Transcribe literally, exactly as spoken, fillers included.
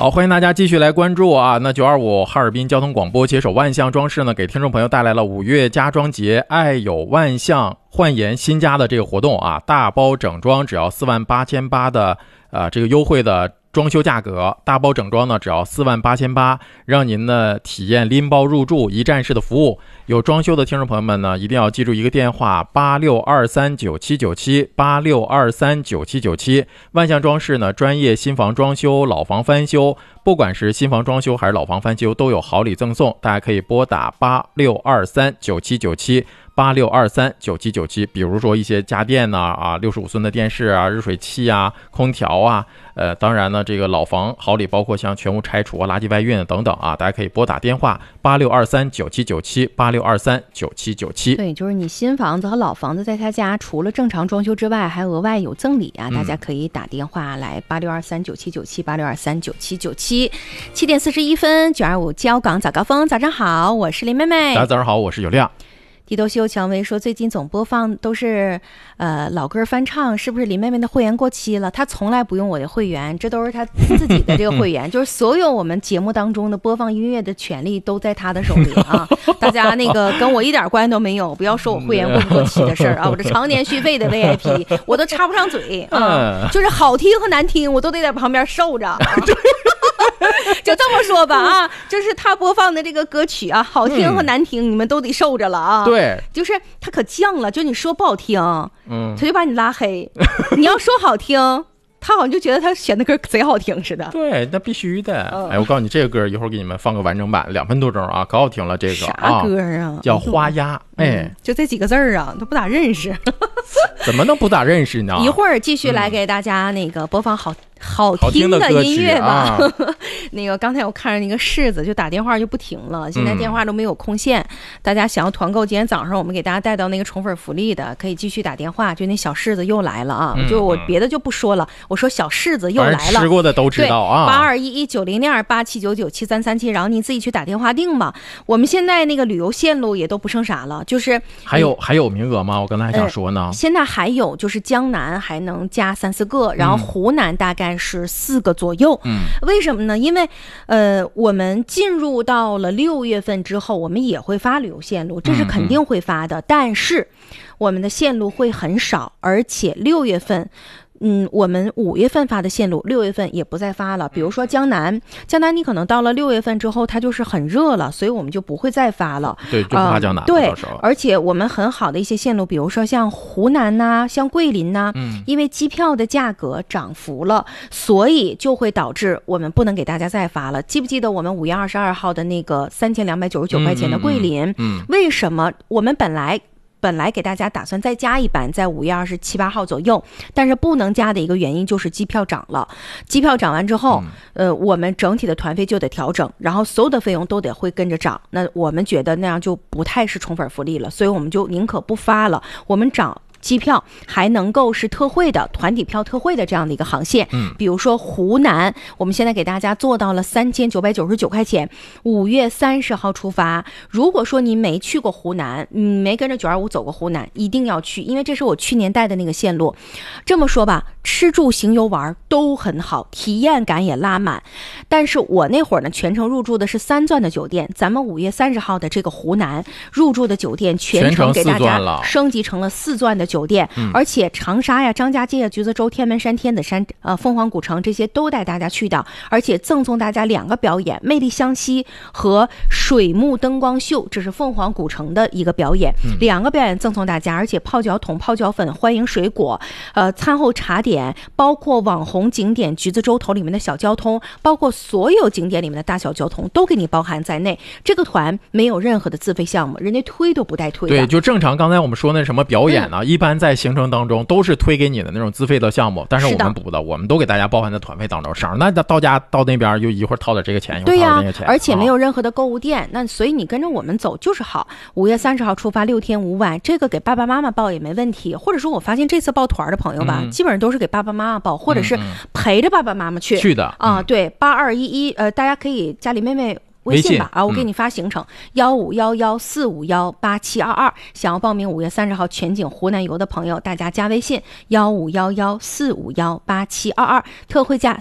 好，欢迎大家继续来关注啊！那九二五哈尔滨交通广播携手万象装饰呢，给听众朋友带来了五月家装节爱有万象焕颜新家的这个活动啊，大包整装只要四万八千八的呃这个优惠的装修价格，大包整装呢只要四万八千八，让您呢体验拎包入住一站式的服务。有装修的听众朋友们呢，一定要记住一个电话八六二三九七九七八六二三九七九七。万象装饰呢，专业新房装修、老房翻修，不管是新房装修还是老房翻修，都有好礼赠送。大家可以拨打八六二三九七九七。八六二三九七九七，比如说一些家电呢啊，六十五寸的电视啊、热水器啊、空调啊，呃，当然呢，这个老房好礼包括像全屋拆除啊、垃圾外运等等啊，大家可以拨打电话八六二三九七九七八六二三九七九七。 对，就是你新房子和老房子在他家除了正常装修之外，还额外有赠礼啊，大家可以打电话来八六二三九七九七八六二三九七九七。七点四十一分，九二五交港早高峰，早上好，我是林妹妹。 大家早上好，我是有亮。 地头秀蔷薇说，最近总播放都是呃老歌翻唱，是不是林妹妹的会员过期了？她从来不用我的会员，这都是她自己的这个会员，就是所有我们节目当中的播放音乐的权利都在她的手里啊！大家那个跟我一点关系都没有，不要说我会员过不过期的事儿啊！我这常年续费的 V I P， 我都插不上嘴啊，就是好听和难听，我都得在旁边受着。啊就这么说吧啊，就是他播放的这个歌曲啊，好听和难听、嗯、你们都得受着了啊。 对， 就是他可犟了，就你说不好听，嗯，他就把你拉黑。你要说好听，他好像就觉得他选的歌贼好听似的。 对，那必须的。嗯、哎，我告诉你，这个歌一会儿给你们放个完整版，两分多钟啊，可好听了。这个啥歌啊？ 叫花鸭。哎、 嗯，就这几个字儿啊，都不咋认识。 怎么能不咋认识呢？ 一会儿继续来给大家那个播放好。好听的音乐吧，啊、那个刚才我看着那个柿子就打电话就不停了，现在电话都没有空线、嗯、大家想要团购，今天早上我们给大家带到那个宠粉福利的，可以继续打电话，就那小柿子又来了啊、嗯、就我别的就不说了，我说小柿子又来了， 吃过的都知道啊， 八二一一九零零二八七九九七三三七，然后你自己去打电话订吧。我们现在那个旅游线路也都不剩啥了，就是还有、嗯、还有名额吗？我刚才还想说呢、 呃、现在还有，就是江南还能加三四个，然后湖南大概是四个左右。嗯，为什么呢？因为呃，我们进入到了六月份之后，我们也会发旅游线路，这是肯定会发的。嗯嗯，但是我们的线路会很少，而且六月份。嗯，我们五月份发的线路，六月份也不再发了。比如说江南，江南你可能到了六月份之后，它就是很热了，所以我们就不会再发了。 对，就不发江南、呃。 对，而且我们很好的一些线路，比如说像湖南呐、啊，像桂林呐、啊，嗯，因为机票的价格涨幅了，所以就会导致我们不能给大家再发了。记不记得我们五月二十二号的那个三千两百九十九块钱的桂林？嗯，嗯嗯为什么我们本来？本来给大家打算再加一班，在五月二十七八号左右，但是不能加的一个原因就是机票涨了。机票涨完之后，嗯、呃，我们整体的团费就得调整，然后所有的费用都得会跟着涨。那我们觉得那样就不太是宠粉福利了，所以我们就宁可不发了。我们涨。机票还能够是特惠的团体票特惠的这样的一个航线，嗯，比如说湖南，我们现在给大家做到了三千九百九十九块钱，五月三十号出发。如果说你没去过湖南，你没跟着九二五走过湖南，一定要去，因为这是我去年带的那个线路。这么说吧，吃住行游玩都很好，体验感也拉满。但是我那会儿呢，全程入住的是三钻的酒店，咱们五月三十号的这个湖南入住的酒店全程给大家升级成了四钻的酒店。酒店，而且长沙呀、张家界呀、橘子洲、天门山、天子山、呃凤凰古城这些都带大家去的，而且赠送大家两个表演：魅力湘西和水幕灯光秀，这是凤凰古城的一个表演，嗯、两个表演赠送大家，而且泡脚桶、泡脚粉、欢迎水果，呃，餐后茶点，包括网红景点橘子洲头里面的小交通，包括所有景点里面的大小交通都给你包含在内。这个团没有任何的自费项目，人家推都不带推的。 对，就正常。刚才我们说那什么表演呢、啊，嗯、一般。一般在行程当中都是推给你的那种自费的项目，但是我们补的，我们都给大家包含在团费当中，省那到家到那边又一会儿掏点这个钱， 对呀、 啊， 而且没有任何的购物店，那所以你跟着我们走就是好。五月三十号出发，六天五晚，这个给爸爸妈妈报也没问题，或者说我发现这次报团的朋友吧，嗯、基本上都是给爸爸妈妈报，或者是陪着爸爸妈妈去去的啊、呃。对，八二一一，呃，大家可以家里妹妹。微信吧啊，我给你发行程幺五幺幺四五幺八七二二，想要报名五月三十号全景湖南游的朋友，大家加微信幺五幺幺四五幺八七二二，特惠价